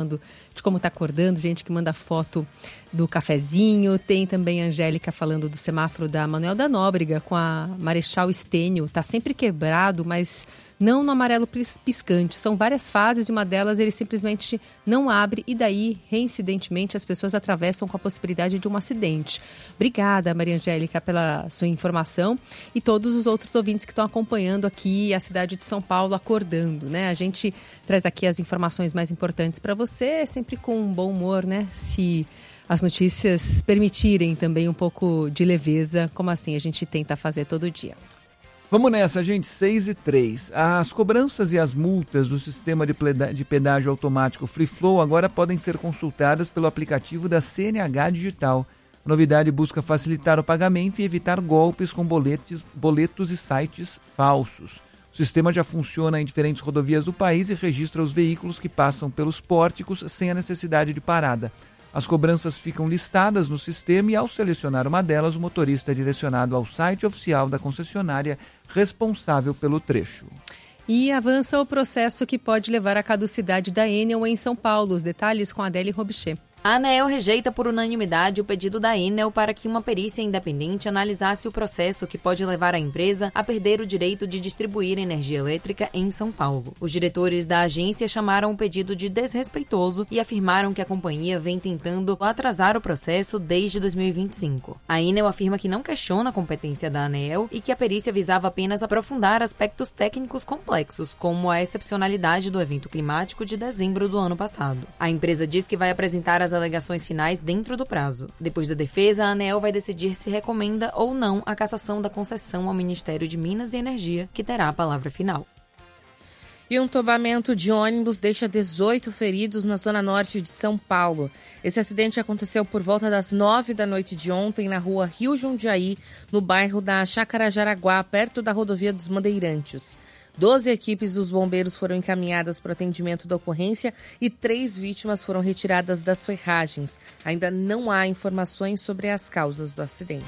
falando de como está acordando, gente que manda foto do cafezinho. Tem também a Angélica falando do semáforo da Manuel da Nóbrega com a Marechal Estênio. Está sempre quebrado, mas não no amarelo piscante. São várias fases e uma delas ele simplesmente não abre e daí, reincidentemente, as pessoas atravessam com a possibilidade de um acidente. Obrigada, Maria Angélica, pela sua informação e todos os outros ouvintes que estão acompanhando aqui a cidade de São Paulo acordando, né? A gente traz aqui as informações mais importantes para você, sempre com um bom humor, né? Se as notícias permitirem também um pouco de leveza, como assim a gente tenta fazer todo dia. Vamos nessa, gente, 6h03. As cobranças e as multas do sistema de pedágio automático Free Flow agora podem ser consultadas pelo aplicativo da CNH Digital. A novidade busca facilitar o pagamento e evitar golpes com boletos e sites falsos. O sistema já funciona em diferentes rodovias do país e registra os veículos que passam pelos pórticos sem a necessidade de parada. As cobranças ficam listadas no sistema e, ao selecionar uma delas, o motorista é direcionado ao site oficial da concessionária responsável pelo trecho. E avança o processo que pode levar à caducidade da Enel em São Paulo. Os detalhes com a Adélia Robichê. A ANEEL rejeita por unanimidade o pedido da Enel para que uma perícia independente analisasse o processo que pode levar a empresa a perder o direito de distribuir energia elétrica em São Paulo. Os diretores da agência chamaram o pedido de desrespeitoso e afirmaram que a companhia vem tentando atrasar o processo desde 2025. A Enel afirma que não questiona a competência da ANEEL e que a perícia visava apenas aprofundar aspectos técnicos complexos, como a excepcionalidade do evento climático de dezembro do ano passado. A empresa diz que vai apresentar as alegações finais dentro do prazo. Depois da defesa, a ANEEL vai decidir se recomenda ou não a cassação da concessão ao Ministério de Minas e Energia, que terá a palavra final. E um tombamento de ônibus deixa 18 feridos na zona norte de São Paulo. Esse acidente aconteceu por volta das 9 da noite de ontem na rua Rio Jundiaí, no bairro da Chácara Jaraguá, perto da rodovia dos Bandeirantes. 12 equipes dos bombeiros foram encaminhadas para o atendimento da ocorrência e 3 vítimas foram retiradas das ferragens. Ainda não há informações sobre as causas do acidente.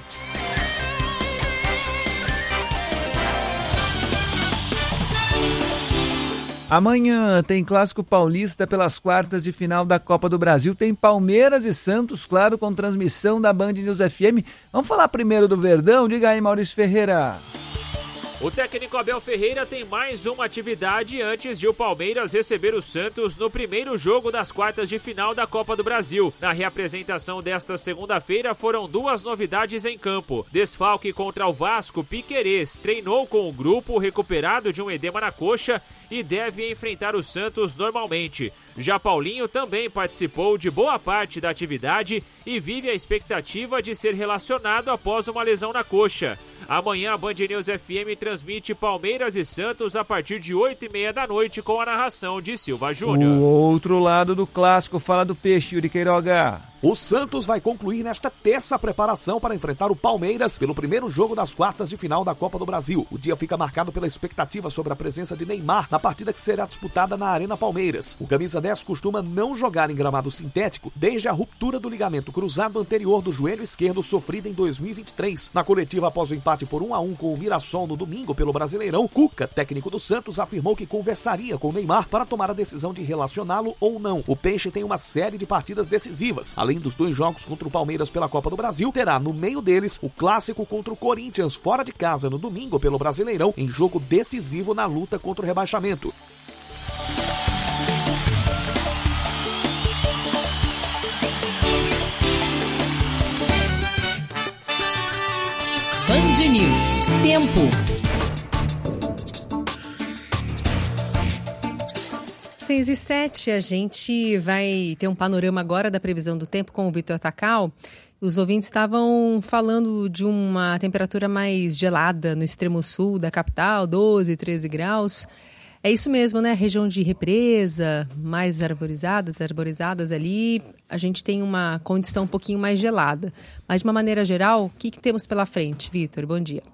Amanhã tem Clássico Paulista pelas quartas de final da Copa do Brasil. Tem Palmeiras e Santos, claro, com transmissão da Band News FM. Vamos falar primeiro do Verdão? Diga aí, Maurício Ferreira. O técnico Abel Ferreira tem mais uma atividade antes de o Palmeiras receber o Santos no primeiro jogo das quartas de final da Copa do Brasil. Na reapresentação desta segunda-feira foram 2 novidades em campo. Desfalque contra o Vasco, Piquerez treinou com o grupo recuperado de um edema na coxa e deve enfrentar o Santos normalmente. Já Paulinho também participou de boa parte da atividade e vive a expectativa de ser relacionado após uma lesão na coxa. Amanhã a Band News FM transmite Palmeiras e Santos a partir de 8h30 da noite com a narração de Silva Júnior. O outro lado do clássico fala do Peixe, Yuri Queiroga. O Santos vai concluir nesta terça a preparação para enfrentar o Palmeiras pelo primeiro jogo das quartas de final da Copa do Brasil. O dia fica marcado pela expectativa sobre a presença de Neymar na partida que será disputada na Arena Palmeiras. O camisa 10 costuma não jogar em gramado sintético desde a ruptura do ligamento cruzado anterior do joelho esquerdo sofrida em 2023. Na coletiva após o empate por 1-1 com o Mirassol no domingo pelo Brasileirão, Cuca, técnico do Santos, afirmou que conversaria com o Neymar para tomar a decisão de relacioná-lo ou não. O Peixe tem uma série de partidas decisivas. Além dos 2 jogos contra o Palmeiras pela Copa do Brasil, terá no meio deles o clássico contra o Corinthians fora de casa no domingo pelo Brasileirão, em jogo decisivo na luta contra o rebaixamento. Band News. Tempo. 6h07, a gente vai ter um panorama agora da previsão do tempo com o Vitor Tacal. Os ouvintes estavam falando de uma temperatura mais gelada no extremo sul da capital, 12, 13 graus. É isso mesmo, né? Região de Represa, mais arborizadas ali, a gente tem uma condição um pouquinho mais gelada. Mas de uma maneira geral, o que temos pela frente? Vitor, bom dia.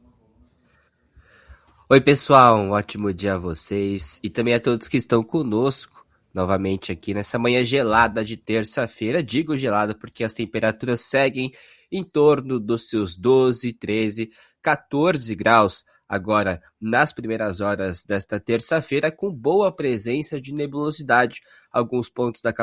Oi pessoal, um ótimo dia a vocês e também a todos que estão conosco novamente aqui nessa manhã gelada de terça-feira. Digo gelada porque as temperaturas seguem em torno dos seus 12, 13, 14 graus agora nas primeiras horas desta terça-feira, com boa presença de nebulosidade. Alguns pontos da